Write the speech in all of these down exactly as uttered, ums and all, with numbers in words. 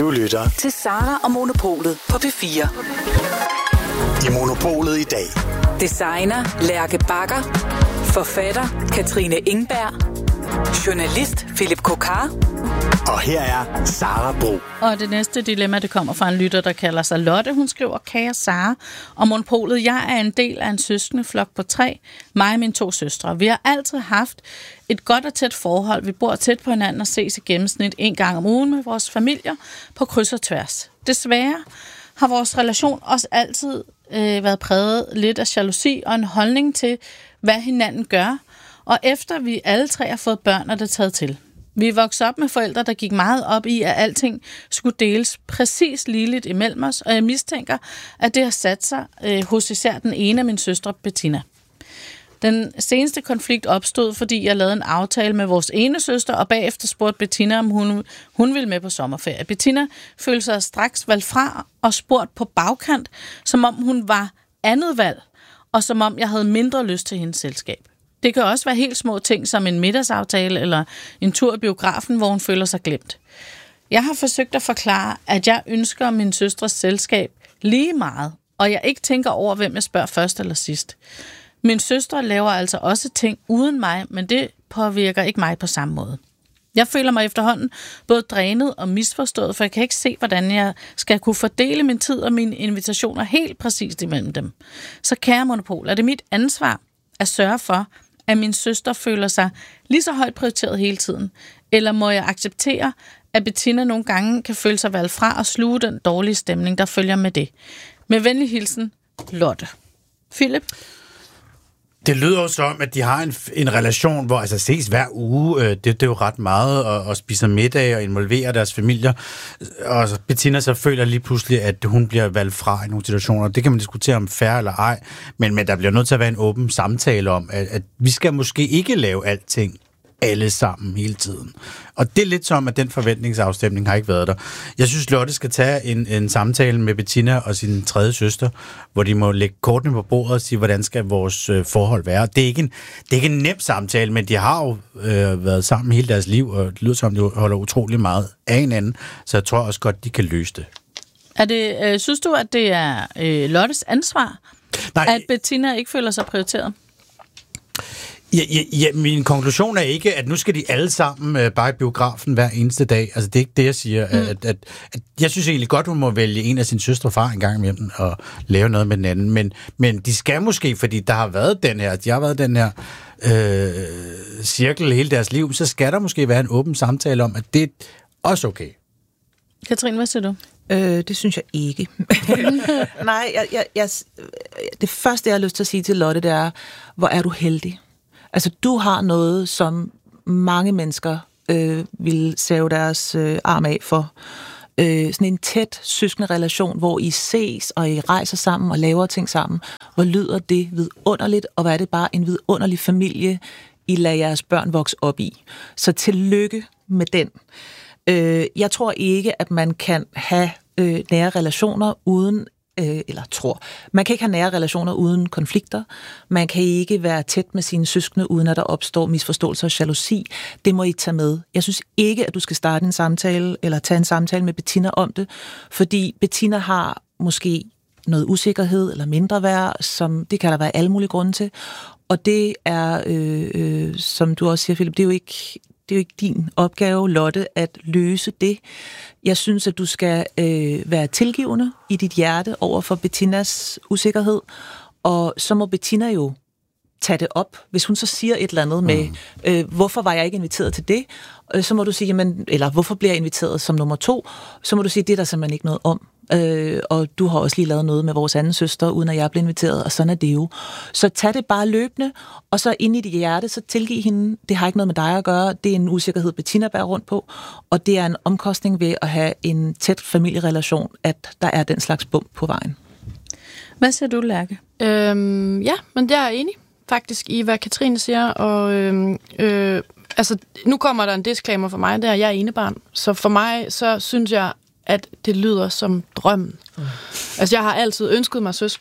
Du lytter til Sara og Monopolet på P fire. I Monopolet i dag. Designer Lærke Bagger. Forfatter Katrine Ingberg. Journalist Philip Kokar. Og her er Sara Bro. Og det næste dilemma, det kommer fra en lytter, der kalder sig Lotte. Hun skriver: Kære Sara og Monopolet, jeg er en del af en søskendeflok på tre. Mig og mine to søstre. Vi har altid haft et godt og tæt forhold. Vi bor tæt på hinanden og ses i gennemsnit en gang om ugen med vores familier på kryds og tværs. Desværre har vores relation også altid øh, været præget lidt af jalousi og en holdning til, hvad hinanden gør. Og efter vi alle tre har fået børn, er det taget til. Vi er vokset op med forældre, der gik meget op i, at alting skulle deles præcis ligeligt imellem os, og jeg mistænker, at det har sat sig øh, hos især den ene af mine søstre, Bettina. Den seneste konflikt opstod, fordi jeg lavede en aftale med vores ene søster, og bagefter spurgte Bettina, om hun, hun ville med på sommerferie. Bettina følte sig straks valgt fra og spurgte på bagkant, som om hun var andet valg, og som om jeg havde mindre lyst til hendes selskab. Det kan også være helt små ting som en middagsaftale eller en tur i biografen, hvor hun føler sig glemt. Jeg har forsøgt at forklare, at jeg ønsker min søstres selskab lige meget, og jeg ikke tænker over, hvem jeg spørger først eller sidst. Min søstre laver altså også ting uden mig, men det påvirker ikke mig på samme måde. Jeg føler mig efterhånden både drænet og misforstået, for jeg kan ikke se, hvordan jeg skal kunne fordele min tid og mine invitationer helt præcist imellem dem. Så kære Monopol, er det mit ansvar at sørge for, at min søster føler sig lige så højt prioriteret hele tiden? Eller må jeg acceptere, at Bettina nogle gange kan føle sig valgt fra og sluge den dårlige stemning, der følger med det? Med venlig hilsen, Lotte. Philip? Det lyder jo som, at de har en, en relation, hvor altså ses hver uge. Øh, det, det er jo ret meget, og, og spiser middag og involverer deres familier. Og Bettina så føler lige pludselig, at hun bliver valgt fra i nogle situationer. Det kan man diskutere om fair eller ej, men, men der bliver nødt til at være en åben samtale om, at, at vi skal måske ikke lave alting alle sammen hele tiden. Og det er lidt som, at den forventningsafstemning har ikke været der. Jeg synes, Lotte skal tage en, en samtale med Bettina og sin tredje søster, hvor de må lægge kortene på bordet og sige, hvordan skal vores øh, forhold være. Det er, ikke en, det er ikke en nem samtale, men de har jo øh, været sammen hele deres liv, og det lyder som, de holder utrolig meget af hinanden, så jeg tror også godt, de kan løse det. Er det øh, synes du, at det er øh, Lottes ansvar, Nej, at Bettina ikke føler sig prioriteret? Ja, ja, ja, min konklusion er ikke, at nu skal de alle sammen øh, bare i biografen hver eneste dag. Altså, det er ikke det, jeg siger. Mm. At, at, at, jeg synes egentlig godt, hun må vælge en af sine søstre fra en gang imellem og lave noget med den anden. Men, men de skal måske, fordi der har været den her, de har været den her øh, cirkel hele deres liv, så skal der måske være en åben samtale om, at det er også okay. Katrine, hvad siger du? Øh, det synes jeg ikke. Nej, jeg, jeg, jeg, det første, jeg har lyst til at sige til Lotte, det er, hvor er du heldig. Altså, du har noget, som mange mennesker øh, vil save deres øh, arm af for. Øh, sådan en tæt søskende relation, hvor I ses, og I rejser sammen og laver ting sammen. Hvor lyder det vidunderligt, og hvor er det bare en vidunderlig familie, I lader jeres børn vokse op i. Så tillykke med den. Øh, jeg tror ikke, at man kan have øh, nære relationer uden Øh, eller tror. Man kan ikke have nære relationer uden konflikter. Man kan ikke være tæt med sine søskende, uden at der opstår misforståelser og jalousi. Det må I tage med. Jeg synes ikke, at du skal starte en samtale, eller tage en samtale med Bettina om det, fordi Bettina har måske noget usikkerhed eller mindre værd, som det kan der være alle mulige grunde til. Og det er, øh, øh, som du også siger, Philip, det er jo ikke... Det er jo ikke din opgave, Lotte, at løse det. Jeg synes, at du skal øh, være tilgivende i dit hjerte over for Bettinas usikkerhed, og så må Bettina jo tage det op. Hvis hun så siger et eller andet med, øh, hvorfor var jeg ikke inviteret til det, øh, så må du sige, jamen, eller hvorfor bliver jeg inviteret som nummer to, så må du sige, det er der simpelthen ikke noget om. Øh, og du har også lige lavet noget med vores anden søster, uden at jeg blev inviteret, og sådan er det jo. Så tag det bare løbende, og så ind i dit hjerte, så tilgiv hende. Det har ikke noget med dig at gøre. Det er en usikkerhed, Bettina bærer rundt på, og det er en omkostning ved at have en tæt familierelation, at der er den slags bump på vejen. Hvad siger du, Lærke? Øhm, ja, men jeg er enig faktisk i, hvad Katrine siger, og øhm, øh, altså, nu kommer der en disclaimer for mig, der jeg er enebarn, så for mig, så synes jeg, at det lyder som drømmen. Mm. Altså, jeg har altid ønsket mig søskende,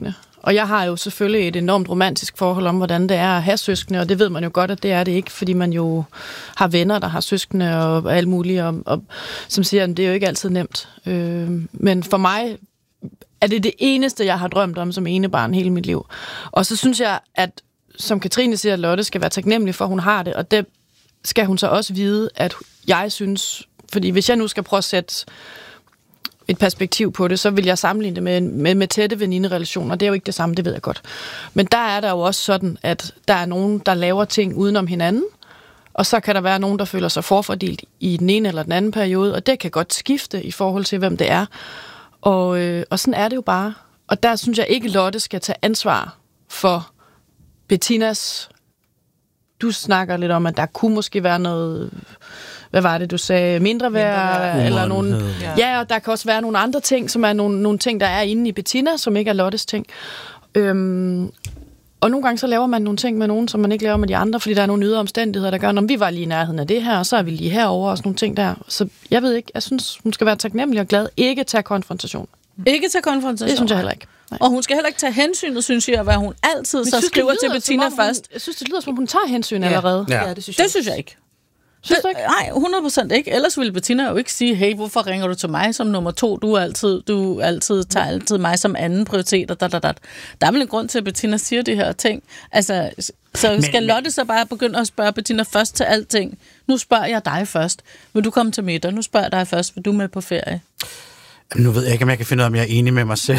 Og jeg har jo selvfølgelig et enormt romantisk forhold om, hvordan det er at have søskende, og det ved man jo godt, at det er det ikke, fordi man jo har venner, der har søskende og alt muligt, og, og som siger, at det er jo ikke altid nemt. Øh, men for mig er det det eneste, jeg har drømt om som enebarn hele mit liv. Og så synes jeg, at som Katrine siger, at Lotte skal være taknemmelig for, at hun har det, og det skal hun så også vide, at jeg synes, fordi hvis jeg nu skal prøve at sætte et perspektiv på det, så vil jeg sammenligne det med, med, med tætte veninderelationer. Det er jo ikke det samme, det ved jeg godt. Men der er der jo også sådan, at der er nogen, der laver ting udenom hinanden, og så kan der være nogen, der føler sig forfordelt i den ene eller den anden periode, og det kan godt skifte i forhold til, hvem det er. Og, øh, og sådan er det jo bare. Og der synes jeg ikke, Lotte skal tage ansvar for Bettinas. Du snakker lidt om, at der kunne måske være noget, hvad var det, du sagde, mindre værd, eller nogle, ja. ja, og der kan også være nogle andre ting, som er nogle, nogle ting, der er inde i Bettina, som ikke er Lottes ting. Øhm, og nogle gange så laver man nogle ting med nogen, som man ikke laver med de andre, fordi der er nogle ydre omstændigheder, der gør, når vi var lige i nærheden af det her, og så er vi lige herovre, og sådan nogle ting der. Så jeg ved ikke, jeg synes, hun skal være taknemmelig og glad, ikke tage konfrontation. Ikke tage konfrontation? Det synes jeg heller ikke. Nej. Og hun skal heller ikke tage hensynet, synes jeg, hvad hun altid så synes, skriver til Bettina hun, først. Jeg synes, det lyder som om, hun tager hensyn ja. allerede. Ja. Ja, det synes jeg, det synes jeg ikke. Synes du ikke? Nej, hundrede procent ikke. Ellers ville Bettina jo ikke sige, hey, hvorfor ringer du til mig som nummer to? Du er altid, du altid tager altid mig som anden prioritet. Og da, da, da. Der er vel en grund til, at Bettina siger de her ting. Altså, så men, skal Lotte så bare begynde at spørge Bettina først til alting? Nu spørger jeg dig først. Vil du komme til middag? Nu spørger jeg dig først. Vil du med på ferie? Nu ved jeg ikke, om jeg kan finde ud af, om jeg er enig med mig selv.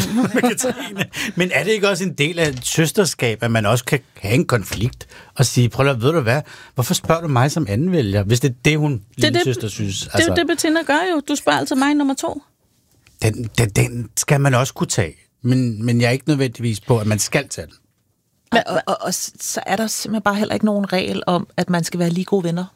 Men er det ikke også en del af et søsterskab, at man også kan have en konflikt og sige, prøv at ved du hvad, hvorfor spørger du mig som anden vælger, hvis det er det, hun lille søster synes? Det er altså, det, Bettina gør jo. Du spørger altså mig nummer to. Den, den, den skal man også kunne tage, men, men jeg er ikke nødvendigvis på, at man skal tage den. Og, og, og, og så er der simpelthen bare heller ikke nogen regel om, at man skal være lige gode venner.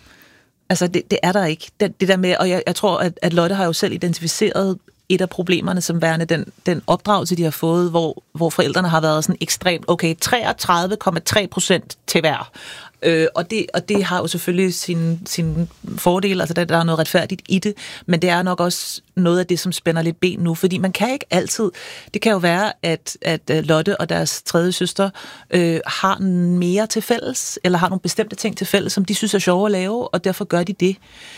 Altså, det, det er der ikke. Det, det der med, og jeg, jeg tror, at, at Lotte har jo selv identificeret et af problemerne som værende den, den opdragelse, de har fået, hvor, hvor forældrene har været sådan ekstremt, okay, treogtredive komma tre procent til hver. Øh, og, det, og det har jo selvfølgelig sin, sin fordel, altså der, der er noget retfærdigt i det, men det er nok også noget af det, som spænder lidt ben nu, fordi man kan ikke altid, det kan jo være, at, at Lotte og deres tredje søster øh, har mere til fælles, eller har nogle bestemte ting til fælles, som de synes er sjove at lave, og derfor gør de det.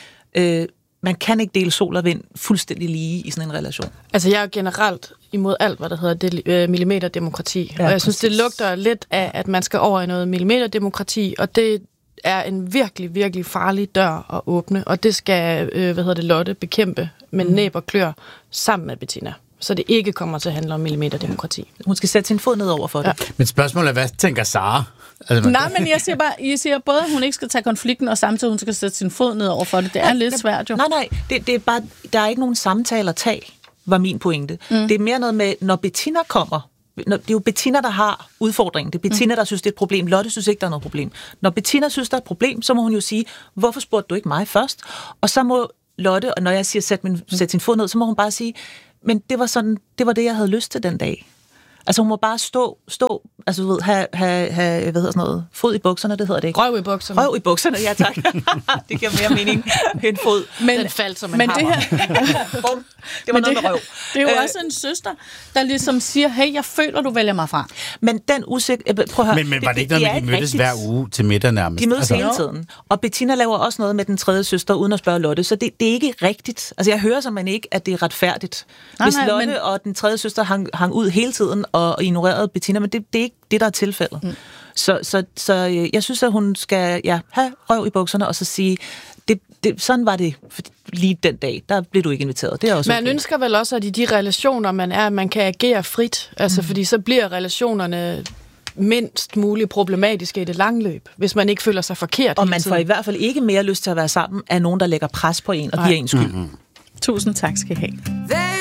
Øh, Man kan ikke dele sol og vind fuldstændig lige i sådan en relation. Altså, jeg er generelt imod alt, hvad der hedder det, øh, millimeterdemokrati. Ja, og jeg synes, præcis. Det lugter lidt af, at man skal over i noget millimeterdemokrati, og det er en virkelig, virkelig farlig dør at åbne, og det skal, øh, hvad hedder det, Lotte bekæmpe med mm. næb og klør sammen med Bettina. Så det ikke kommer til at handle om millimeterdemokrati. Hun skal sætte sin fod ned over for det. Ja. Men spørgsmålet er, hvad tænker Sara? Altså, Nej, men jeg siger bare, jeg siger både, at hun ikke skal tage konflikten, og samtidig hun skal sætte sin fod ned over for det. Det er nej, lidt svært jo. Nej, nej, det, det er bare, der er ikke nogen samtale at tage, var min pointe. Mm. Det er mere noget med, når Bettina kommer, når, det er jo Bettina, der har udfordringen. Det er Bettina, mm. der synes, det er et problem. Lotte synes ikke, der er noget problem. Når Bettina synes, der er et problem, så må hun jo sige, hvorfor spurgte du ikke mig først? Og så må Lotte, og når jeg siger, sæt, min, sæt sin fod ned, så må hun bare sige, men det var sådan, det var det, jeg havde lyst til den dag. Altså hun må bare stå, stå altså du ved, have, have, have hvad hedder sådan noget, fod i bukserne, det hedder det ikke. Røv i bukserne. Røv i bukserne, ja tak. Det giver mere mening end fod. Men, den faldt som en men hammer. Det, her, Bum. Det var noget det, med røv. Det er jo øh, også en søster, der ligesom siger, hey, jeg føler, du vælger mig fra. Men den usikker... Prøv at høre. Men, men var det ikke noget med, de mødtes rigtigt. Hver uge til middag nærmest? De mødes altså, hele tiden. Og Bettina laver også noget med den tredje søster, uden at spørge Lotte. Så det, det er ikke rigtigt. Altså jeg hører simpelthen ikke, at det er retfærdigt. Nej, Hvis nej, Lotte men... og den tredje søster hang, hang ud hele tiden og ignorerede Bettina, men det, det er ikke det, der er tilfældet. Mm. Så, så, så jeg synes, at hun skal ja, have røv i bukserne og så sige, det, det, sådan var det lige den dag. Der blev du ikke inviteret. Det er også man okay. ønsker vel også, at i de relationer, man er, man kan agere frit. Altså, mm. fordi så bliver relationerne mindst muligt problematiske i det lange løb, hvis man ikke føler sig forkert. Og man får i hvert fald ikke mere lyst til at være sammen af nogen, der lægger pres på en og giver en skyld. Mm-hmm. Tusind tak skal I have.